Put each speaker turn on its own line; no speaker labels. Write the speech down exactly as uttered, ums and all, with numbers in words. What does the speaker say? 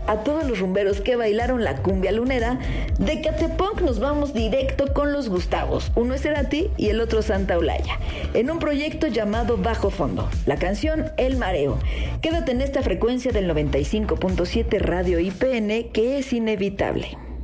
a todos los rumberos que bailaron la cumbia lunera, de Catepunk nos vamos directo con los Gustavos. Uno es Cerati y el otro Santa Olaya, en un proyecto llamado Bajo Fondo. La canción El Mareo. Quédate en esta frecuencia del noventa y cinco punto siete Radio I P N, que es inevitable.